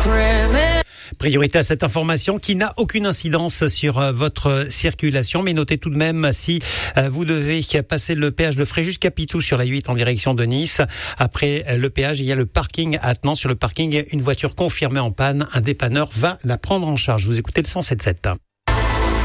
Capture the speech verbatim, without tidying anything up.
Priorité à cette information qui n'a aucune incidence sur euh, votre circulation, mais notez tout de même si euh, vous devez passer le péage de Fréjus-Capitou sur la huit en direction de Nice. Après euh, le péage, il y a le parking attenant. Sur le parking, une voiture confirmée en panne. Un dépanneur va la prendre en charge. Vous écoutez le cent sept sept.